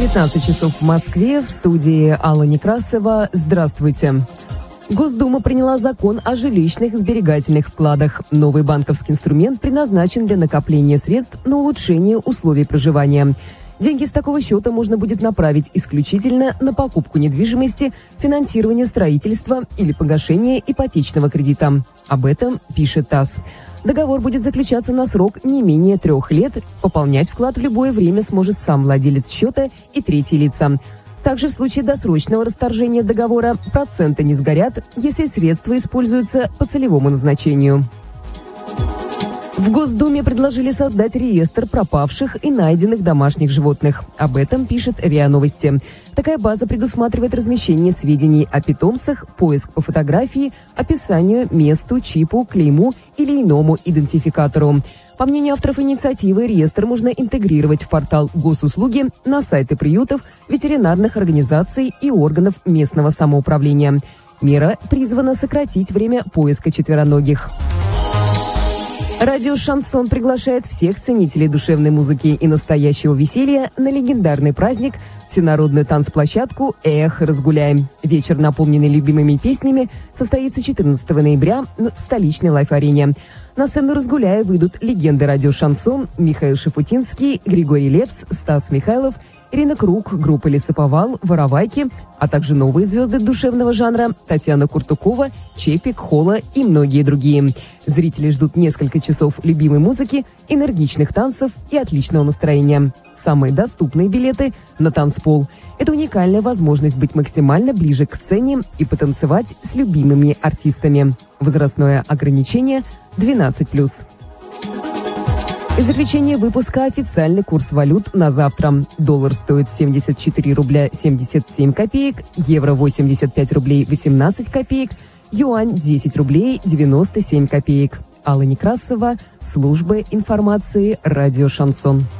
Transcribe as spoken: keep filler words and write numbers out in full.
девятнадцать часов в Москве, в студии Алла Некрасова. Здравствуйте. Госдума приняла закон о жилищных сберегательных вкладах. Новый банковский инструмент предназначен для накопления средств на улучшение условий проживания. Деньги с такого счета можно будет направить исключительно на покупку недвижимости, финансирование строительства или погашение ипотечного кредита. Об этом пишет ТАСС. Договор будет заключаться на срок не менее трех лет. Пополнять вклад в любое время сможет сам владелец счета и третьи лица. Также в случае досрочного расторжения договора проценты не сгорят, если средства используются по целевому назначению. В Госдуме предложили создать реестр пропавших и найденных домашних животных. Об этом пишет РИА Новости. Такая база предусматривает размещение сведений о питомцах, поиск по фотографии, описанию, месту, чипу, клейму или иному идентификатору. По мнению авторов инициативы, реестр можно интегрировать в портал госуслуги, на сайты приютов, ветеринарных организаций и органов местного самоуправления. Мера призвана сократить время поиска четвероногих. Радио «Шансон» приглашает всех ценителей душевной музыки и настоящего веселья на легендарный праздник – всенародную танцплощадку «Эх, разгуляем». Вечер, наполненный любимыми песнями, состоится четырнадцатого ноября в столичной лайф-арене. На сцену «Разгуляя» выйдут легенды радио «Шансон» Михаил Шафутинский, Григорий Лепс, Стас Михайлов, Ирина Круг, группа «Лесоповал», «Воровайки», а также новые звезды душевного жанра Татьяна Куртукова, Чепик, Холла и многие другие. Зрители ждут несколько часов любимой музыки, энергичных танцев и отличного настроения. Самые доступные билеты на танцпол. Это уникальная возможность быть максимально ближе к сцене и потанцевать с любимыми артистами. Возрастное ограничение двенадцать плюс. В заключение выпуска официальный курс валют на завтра. Доллар стоит семьдесят четыре рубля семьдесят семь копеек, евро восемьдесят пять рублей восемнадцать копеек, юань десять рублей девяносто семь копеек. Алла Некрасова, служба информации «Радио Шансон».